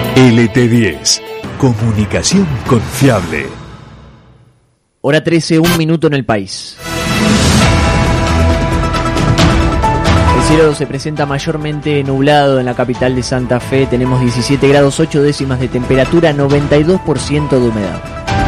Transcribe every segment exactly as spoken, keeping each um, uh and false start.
L T diez. Comunicación confiable. Hora trece, un minuto en el país. El cielo se presenta mayormente nublado en la capital de Santa Fe. Tenemos diecisiete grados ocho décimas de temperatura, noventa y dos por ciento de humedad.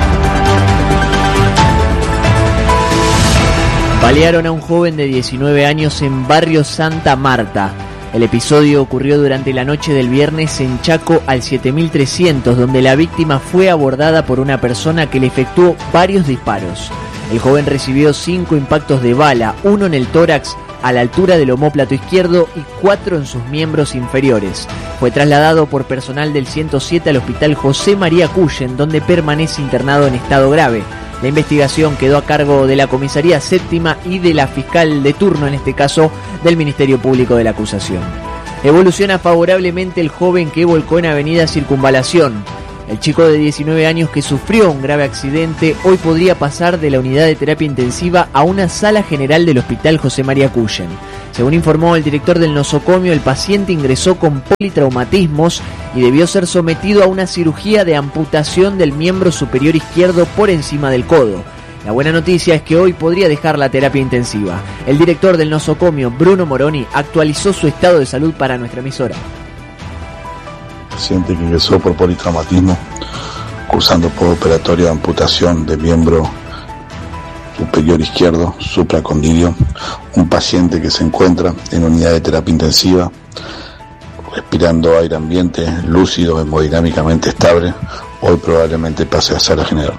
Balearon a un joven de diecinueve años en barrio Santa Marta. El episodio ocurrió durante la noche del viernes en Chaco al siete mil trescientos, donde la víctima fue abordada por una persona que le efectuó varios disparos. El joven recibió cinco impactos de bala, uno en el tórax a la altura del omóplato izquierdo y cuatro en sus miembros inferiores. Fue trasladado por personal del ciento siete al hospital José María Cuyen, donde permanece internado en estado grave. La investigación quedó a cargo de la comisaría séptima y de la fiscal de turno, en este caso del Ministerio Público de la acusación. Evoluciona favorablemente el joven que volcó en Avenida Circunvalación. El chico de diecinueve años que sufrió un grave accidente hoy podría pasar de la unidad de terapia intensiva a una sala general del hospital José María Cuyen. Según informó el director del nosocomio, el paciente ingresó con politraumatismos y debió ser sometido a una cirugía de amputación del miembro superior izquierdo por encima del codo. La buena noticia es que hoy podría dejar la terapia intensiva. El director del nosocomio, Bruno Moroni, actualizó su estado de salud para nuestra emisora. Paciente que ingresó por politraumatismo, cursando por operatorio de amputación de miembro superior izquierdo, supracondilio. Un paciente que se encuentra en unidad de terapia intensiva, respirando aire ambiente, lúcido, hemodinámicamente estable. Hoy probablemente pase a sala general.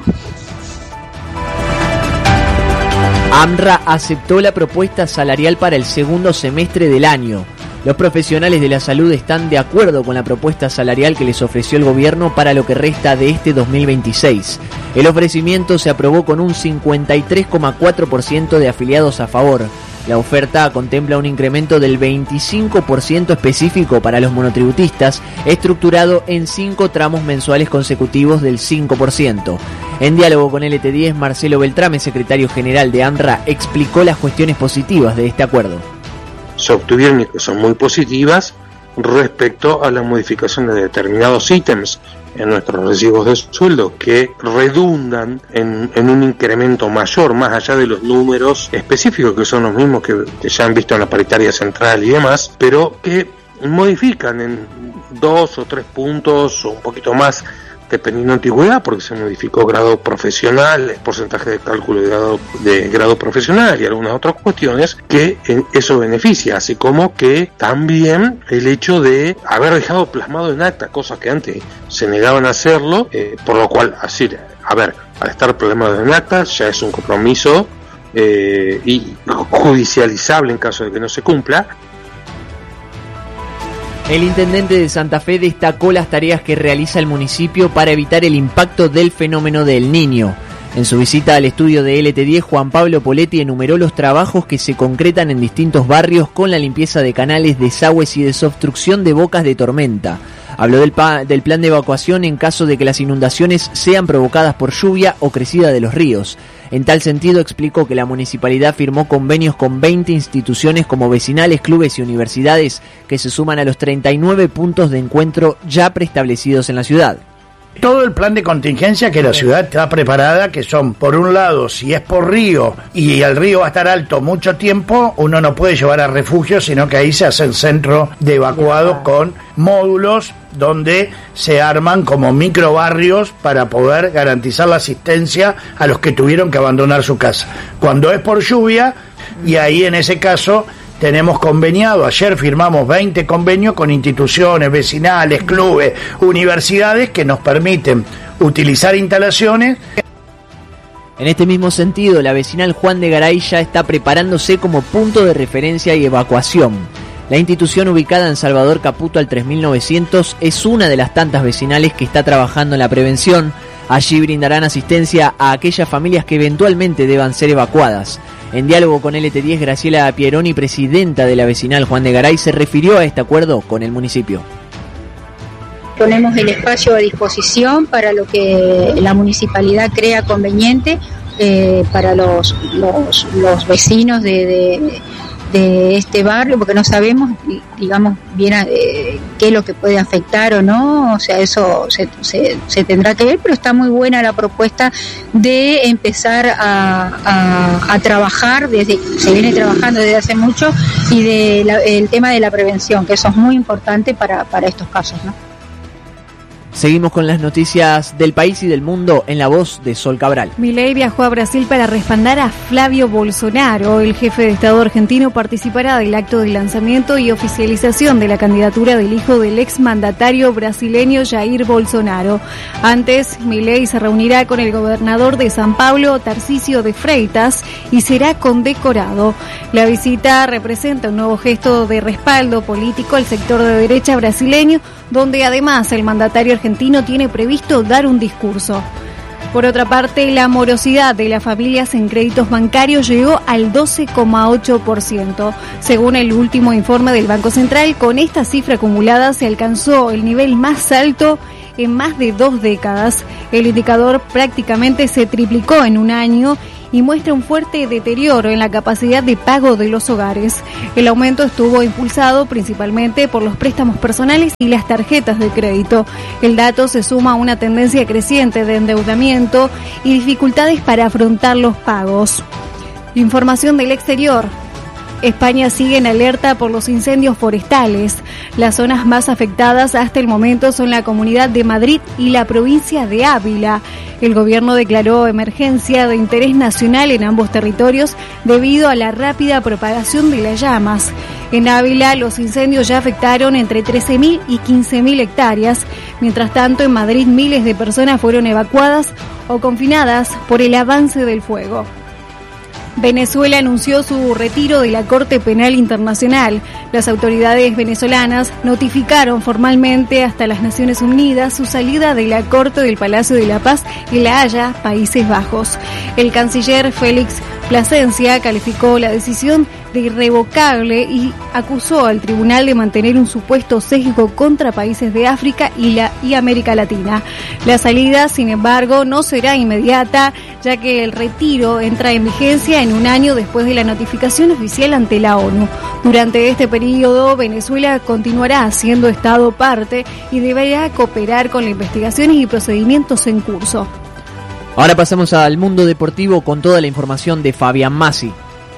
AMRA aceptó la propuesta salarial para el segundo semestre del año. Los profesionales de la salud están de acuerdo con la propuesta salarial que les ofreció el gobierno para lo que resta de este dos mil veintiséis. El ofrecimiento se aprobó con un cincuenta y tres coma cuatro por ciento de afiliados a favor. La oferta contempla un incremento del veinticinco por ciento específico para los monotributistas, estructurado en cinco tramos mensuales consecutivos del cinco por ciento. En diálogo con L T diez, Marcelo Beltrame, secretario general de AMRA, explicó las cuestiones positivas de este acuerdo. Se obtuvieron y que son muy positivas respecto a la modificación de determinados ítems en nuestros recibos de sueldo que redundan en, en un incremento mayor, más allá de los números específicos que son los mismos que, que ya han visto en la paritaria central y demás, pero que modifican en dos o tres puntos o un poquito más dependiendo de antigüedad, porque se modificó grado profesional, porcentaje de cálculo de grado, de grado profesional y algunas otras cuestiones que en eso beneficia, así como que también el hecho de haber dejado plasmado en acta cosas que antes se negaban a hacerlo, eh, por lo cual, así, a ver, al estar plasmado en acta ya es un compromiso eh, y judicializable en caso de que no se cumpla. El intendente de Santa Fe destacó las tareas que realiza el municipio para evitar el impacto del fenómeno del Niño. En su visita al estudio de L T diez, Juan Pablo Poletti enumeró los trabajos que se concretan en distintos barrios con la limpieza de canales, desagües y desobstrucción de bocas de tormenta. Habló del, pa- del plan de evacuación en caso de que las inundaciones sean provocadas por lluvia o crecida de los ríos. En tal sentido, explicó que la municipalidad firmó convenios con veinte instituciones como vecinales, clubes y universidades que se suman a los treinta y nueve puntos de encuentro ya preestablecidos en la ciudad. Todo el plan de contingencia que la ciudad está preparada, que son, por un lado, si es por río y el río va a estar alto mucho tiempo, uno no puede llevar a refugio, sino que ahí se hacen centros de evacuados con módulos donde se arman como microbarrios para poder garantizar la asistencia a los que tuvieron que abandonar su casa. Cuando es por lluvia, y ahí en ese caso tenemos conveniado, ayer firmamos veinte convenios con instituciones, vecinales, clubes, universidades que nos permiten utilizar instalaciones. En este mismo sentido, la vecinal Juan de Garay ya está preparándose como punto de referencia y evacuación. La institución, ubicada en Salvador Caputo al tres mil novecientos, es una de las tantas vecinales que está trabajando en la prevención. Allí brindarán asistencia a aquellas familias que eventualmente deban ser evacuadas. En diálogo con L T diez, Graciela Pieroni, presidenta de la vecinal Juan de Garay, se refirió a este acuerdo con el municipio. Ponemos el espacio a disposición para lo que la municipalidad crea conveniente eh, para los, los, los vecinos de, de, de este barrio, porque no sabemos, digamos, bien eh, qué es lo que puede afectar o no, o sea, eso se, se, se tendrá que ver, pero está muy buena la propuesta de empezar a, a, a trabajar, desde se viene trabajando desde hace mucho, y de la, el tema de la prevención, que eso es muy importante para, para estos casos, ¿no? Seguimos con las noticias del país y del mundo en la voz de Sol Cabral. Milei viajó a Brasil para respaldar a Flavio Bolsonaro. El jefe de Estado argentino participará del acto de lanzamiento y oficialización de la candidatura del hijo del exmandatario brasileño Jair Bolsonaro. Antes, Milei se reunirá con el gobernador de San Pablo, Tarcísio de Freitas, y será condecorado. La visita representa un nuevo gesto de respaldo político al sector de derecha brasileño, donde además el mandatario argentino tiene previsto dar un discurso. Por otra parte, la morosidad de las familias en créditos bancarios llegó al doce coma ocho por ciento. Según el último informe del Banco Central, con esta cifra acumulada se alcanzó el nivel más alto en más de dos décadas. El indicador prácticamente se triplicó en un año y muestra un fuerte deterioro en la capacidad de pago de los hogares. El aumento estuvo impulsado principalmente por los préstamos personales y las tarjetas de crédito. El dato se suma a una tendencia creciente de endeudamiento y dificultades para afrontar los pagos. Información del exterior. España sigue en alerta por los incendios forestales. Las zonas más afectadas hasta el momento son la Comunidad de Madrid y la provincia de Ávila. El gobierno declaró emergencia de interés nacional en ambos territorios debido a la rápida propagación de las llamas. En Ávila, los incendios ya afectaron entre trece mil y quince mil hectáreas. Mientras tanto, en Madrid, miles de personas fueron evacuadas o confinadas por el avance del fuego. Venezuela anunció su retiro de la Corte Penal Internacional. Las autoridades venezolanas notificaron formalmente hasta las Naciones Unidas su salida de la Corte del Palacio de la Paz en La Haya, Países Bajos. El canciller Félix Plasencia calificó la decisión de irrevocable y acusó al tribunal de mantener un supuesto sesgo contra países de África y, la, y América Latina. La salida, sin embargo, no será inmediata, ya que el retiro entra en vigencia en un año después de la notificación oficial ante la ONU. Durante este periodo, Venezuela continuará siendo Estado parte y deberá cooperar con las investigaciones y procedimientos en curso. Ahora pasamos al mundo deportivo con toda la información de Fabián Masi.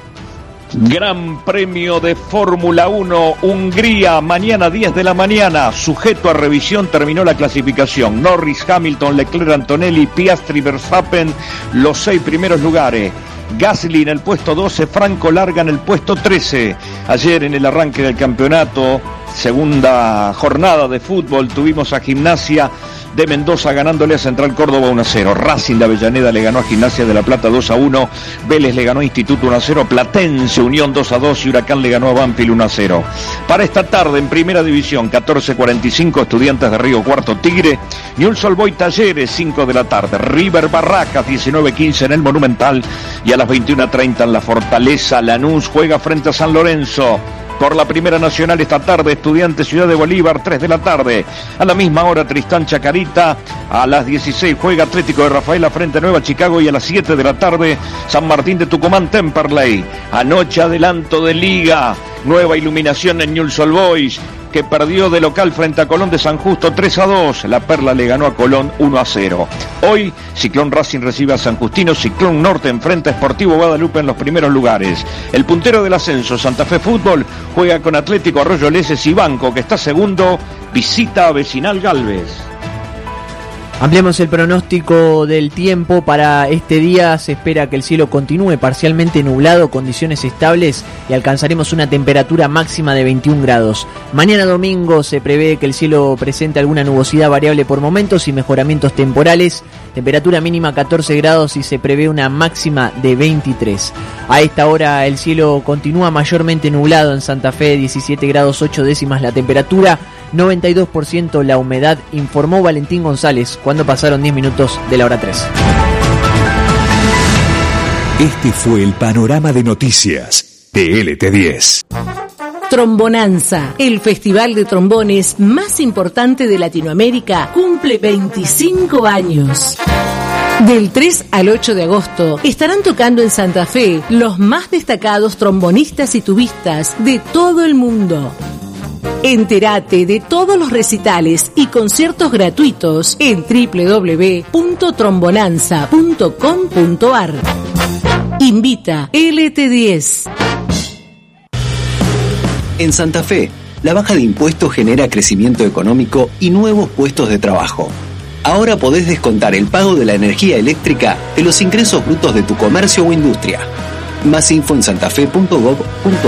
Gran Premio de Fórmula uno, Hungría, mañana diez de la mañana, sujeto a revisión, terminó la clasificación. Norris, Hamilton, Leclerc, Antonelli, Piastri, Verstappen, los seis primeros lugares. Gasly en el puesto doce, Franco Larga en el puesto trece. Ayer en el arranque del campeonato, segunda jornada de fútbol, tuvimos a Gimnasia de Mendoza ganándole a Central Córdoba uno a cero. Racing de Avellaneda le ganó a Gimnasia de La Plata dos a uno. Vélez le ganó a Instituto uno a cero. Platense Unión dos a dos y Huracán le ganó a Banfield uno a cero. Para esta tarde en Primera División, catorce cuarenta y cinco, Estudiantes de Río Cuarto Tigre. Newell's Old Boys Talleres, cinco de la tarde. River Barracas, diecinueve quince en el Monumental. Y a las veintiuna treinta en la Fortaleza, Lanús juega frente a San Lorenzo. Por la Primera Nacional esta tarde, Estudiantes Ciudad de Bolívar, tres de la tarde. A la misma hora, Tristán Chacarita. A las dieciséis juega Atlético de Rafaela frente a Nueva Chicago. Y a las siete de la tarde, San Martín de Tucumán, Temperley. Anoche adelanto de Liga. Nueva iluminación en Newell's Old Boys, que perdió de local frente a Colón de San Justo tres a dos. La Perla le ganó a Colón uno a cero. Hoy, Ciclón Racing recibe a San Justino. Ciclón Norte enfrenta a Sportivo Guadalupe en los primeros lugares. El puntero del ascenso, Santa Fe Fútbol, juega con Atlético Arroyo Leses y Banco, que está segundo, visita a Vecinal Galvez. Ampliamos el pronóstico del tiempo para este día. Se espera que el cielo continúe parcialmente nublado, condiciones estables, y alcanzaremos una temperatura máxima de veintiún grados. Mañana domingo se prevé que el cielo presente alguna nubosidad variable por momentos y mejoramientos temporales. Temperatura mínima catorce grados y se prevé una máxima de veintitrés. A esta hora el cielo continúa mayormente nublado en Santa Fe, diecisiete grados ocho décimas la temperatura, noventa y dos por ciento la humedad, informó Valentín González cuando pasaron diez minutos de la hora tres. Este fue el panorama de noticias de L T diez. Trombonanza, el festival de trombones más importante de Latinoamérica, cumple veinticinco años. Del tres al ocho de agosto estarán tocando en Santa Fe los más destacados trombonistas y tubistas de todo el mundo. Entérate de todos los recitales y conciertos gratuitos en doble u doble u doble u punto trombonanza punto com punto a r. Invita L T diez. En Santa Fe, la baja de impuestos genera crecimiento económico y nuevos puestos de trabajo. Ahora podés descontar el pago de la energía eléctrica de los ingresos brutos de tu comercio o industria. Más info en santafe punto gov punto